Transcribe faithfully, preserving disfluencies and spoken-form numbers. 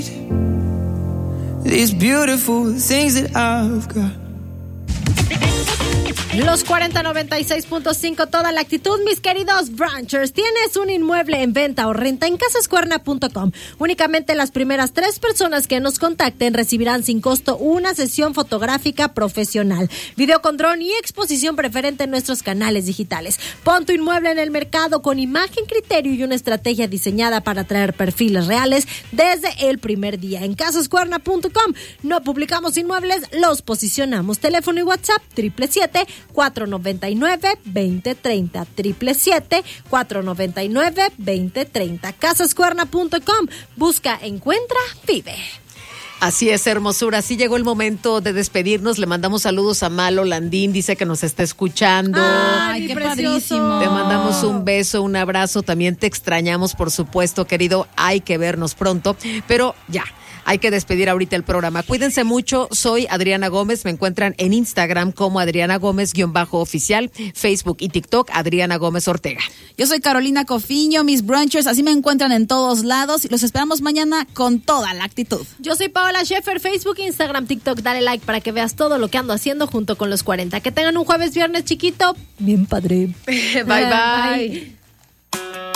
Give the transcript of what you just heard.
These beautiful things that I've got. Los cuarenta noventa y seis punto cinco, toda la actitud, mis queridos branchers. Tienes un inmueble en venta o renta en casas cuerna punto com. Únicamente las primeras tres personas que nos contacten recibirán sin costo una sesión fotográfica profesional, video con dron y exposición preferente en nuestros canales digitales. Pon tu inmueble en el mercado con imagen, criterio y una estrategia diseñada para traer perfiles reales desde el primer día. En casas cuerna punto com no publicamos inmuebles, los posicionamos. Teléfono y WhatsApp triple siete cuatro noventa y nueve veinte treinta, triple siete cuatro noventa y nueve veinte treinta. casas cuerna punto com. Busca, encuentra, vive. Así es, hermosura. Sí llegó el momento de despedirnos. Le mandamos saludos a Malo Landín. Dice que nos está escuchando. Ay, qué padrísimo. Te mandamos un beso, un abrazo. También te extrañamos, por supuesto, querido. Hay que vernos pronto. Pero ya, hay que despedir ahorita el programa. Cuídense mucho. Soy Adriana Gómez. Me encuentran en Instagram como Adriana Gómez-oficial, Facebook y TikTok Adriana Gómez Ortega. Yo soy Carolina Cofiño, mis brunchers. Así me encuentran en todos lados. Y los esperamos mañana con toda la actitud. Yo soy Paola Schaefer, Facebook, Instagram, TikTok. Dale like para que veas todo lo que ando haciendo junto con los cuarenta. Que tengan un jueves, viernes chiquito. Bien padre. Bye, bye. Bye.